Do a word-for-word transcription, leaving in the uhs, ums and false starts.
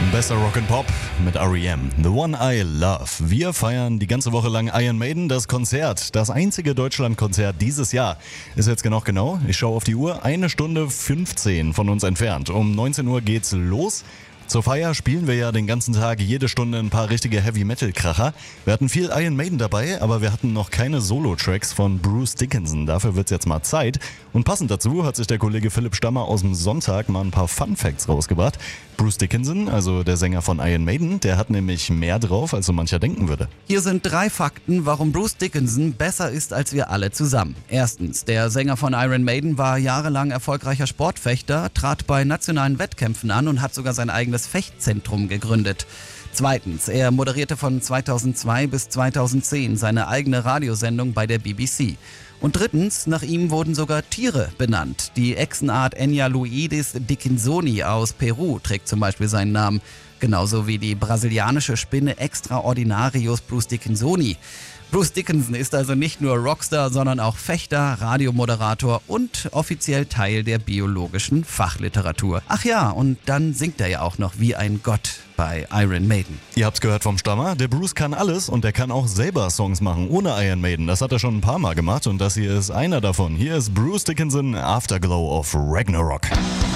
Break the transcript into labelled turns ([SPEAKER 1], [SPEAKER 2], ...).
[SPEAKER 1] Besser Rock'n'Pop mit R E M, The One I Love. Wir feiern die ganze Woche lang Iron Maiden, das Konzert. Das einzige Deutschlandkonzert dieses Jahr ist jetzt genau genau. Ich schaue auf die Uhr, eine Stunde fünfzehn von uns entfernt. Um neunzehn Uhr geht's los. Zur Feier spielen wir ja den ganzen Tag jede Stunde ein paar richtige Heavy-Metal-Kracher. Wir hatten viel Iron Maiden dabei, aber wir hatten noch keine Solo-Tracks von Bruce Dickinson. Dafür wird's jetzt mal Zeit. Und passend dazu hat sich der Kollege Philipp Stammer aus dem Sonntag mal ein paar Fun-Facts rausgebracht. Bruce Dickinson, also der Sänger von Iron Maiden, der hat nämlich mehr drauf, als so mancher denken würde.
[SPEAKER 2] Hier sind drei Fakten, warum Bruce Dickinson besser ist als wir alle zusammen. Erstens, der Sänger von Iron Maiden war jahrelang erfolgreicher Sportfechter, trat bei nationalen Wettkämpfen an und hat sogar sein eigenes Fechtzentrum gegründet. Zweitens, er moderierte von zweitausendzwei bis zweitausendzehn seine eigene Radiosendung bei der B B C. Und drittens, nach ihm wurden sogar Tiere benannt. Die Echsenart Enyaloides dickinsoni aus Peru trägt zum Beispiel seinen Namen. Genauso wie die brasilianische Spinne Extraordinarius Bruce Dickinsoni. Bruce Dickinson ist also nicht nur Rockstar, sondern auch Fechter, Radiomoderator und offiziell Teil der biologischen Fachliteratur. Ach ja, und dann singt er ja auch noch wie ein Gott bei Iron Maiden.
[SPEAKER 1] Ihr habt's gehört vom Stammer, der Bruce kann alles und der kann auch selber Songs machen ohne Iron Maiden. Das hat er schon ein paar Mal gemacht und das hier ist einer davon. Hier ist Bruce Dickinson, Afterglow of Ragnarok.